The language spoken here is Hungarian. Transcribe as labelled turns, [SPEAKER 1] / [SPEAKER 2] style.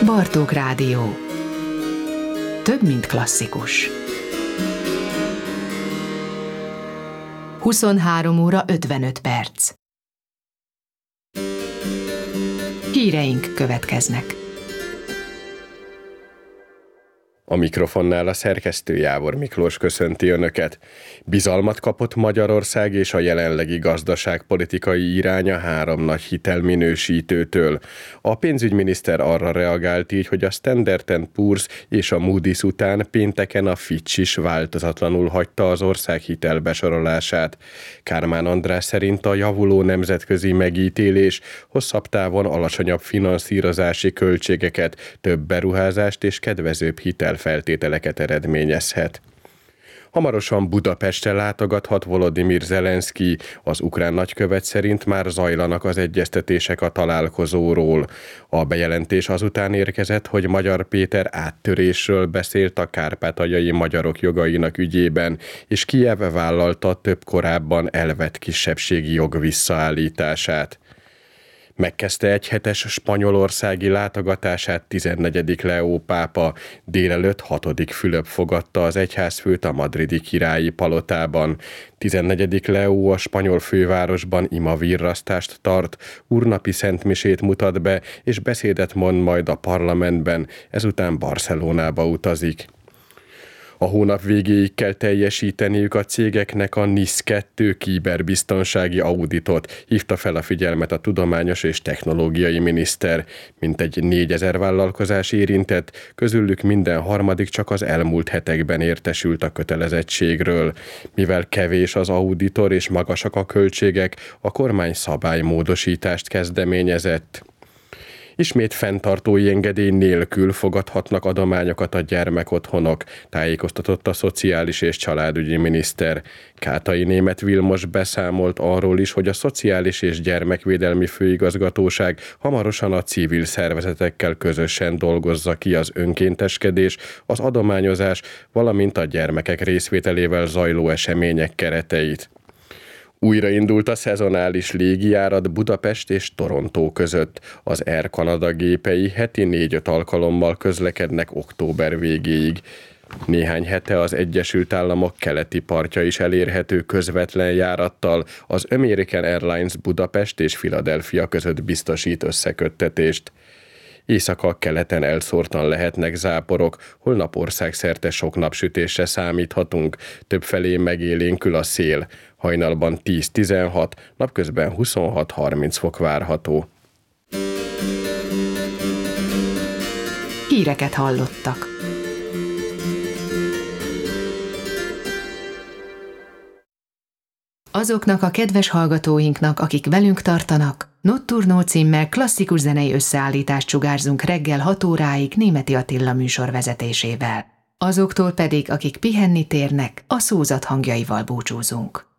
[SPEAKER 1] Bartók Rádió. Több, mint klasszikus. 23 óra 55 perc. Híreink következnek.
[SPEAKER 2] A mikrofonnál a szerkesztő Jávor Miklós köszönti Önöket. Bizalmat kapott Magyarország és a jelenlegi gazdaságpolitikai iránya 3 nagy hitelminősítőtől. A pénzügyminiszter arra reagált így, hogy a Standard & Poor's és a Moody's után pénteken a Fitch is változatlanul hagyta az ország hitelbesorolását. Kármán András szerint a javuló nemzetközi megítélés hosszabb távon alacsonyabb finanszírozási költségeket, több beruházást és kedvezőbb hitelfeltételeket eredményezhet. Hamarosan Budapestre látogathat Volodymyr Zelenszky, az ukrán nagykövet szerint már zajlanak az egyeztetések a találkozóról. A bejelentés azután érkezett, hogy Magyar Péter áttörésről beszélt a kárpátaljai magyarok jogainak ügyében, és Kijev vállalta több korábban elvett kisebbségi jog visszaállítását. Megkezdte egyhetes spanyolországi látogatását 14. Leó pápa, délelőtt 6. Fülöp fogadta az egyházfőt a madridi királyi palotában. 14. Leó a spanyol fővárosban imavirrasztást tart, úrnapi szentmisét mutat be, és beszédet mond majd a parlamentben, ezután Barcelonába utazik. A hónap végéig kell teljesíteniük a cégeknek a NIS-2 kiberbiztonsági auditot, hívta fel a figyelmet a tudományos és technológiai miniszter. Mintegy 4000 vállalkozás érintett, közülük minden harmadik csak az elmúlt hetekben értesült a kötelezettségről. Mivel kevés az auditor és magasak a költségek, a kormány szabálymódosítást kezdeményezett. Ismét fenntartói engedély nélkül fogadhatnak adományokat a gyermekotthonok, tájékoztatott a Szociális és Családügyi miniszter. Kátai Németh Vilmos beszámolt arról is, hogy a Szociális és Gyermekvédelmi Főigazgatóság hamarosan a civil szervezetekkel közösen dolgozza ki az önkénteskedés, az adományozás, valamint a gyermekek részvételével zajló események kereteit. Újraindult a szezonális légijárat Budapest és Torontó között. Az Air Canada gépei heti 4-5 alkalommal közlekednek október végéig. Néhány hete az Egyesült Államok keleti partja is elérhető közvetlen járattal, az American Airlines Budapest és Philadelphia között biztosít összeköttetést. Északa-keleten elszórtan lehetnek záporok, holnap országszerte sok napsütésre számíthatunk, többfelé megélénkül a szél. Hajnalban 10-16, napközben 26-30 fok várható.
[SPEAKER 1] Híreket hallottak. Azoknak a kedves hallgatóinknak, akik velünk tartanak, Notturno címmel klasszikus zenei összeállítást sugárzunk reggel 6 óráig Németi Attila műsor vezetésével. Azoktól pedig, akik pihenni térnek, a szózat hangjaival búcsúzunk.